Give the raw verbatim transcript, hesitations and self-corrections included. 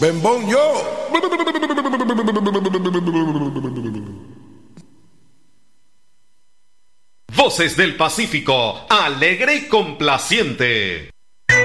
Bembón yo. Voces del Pacífico, alegre y complaciente.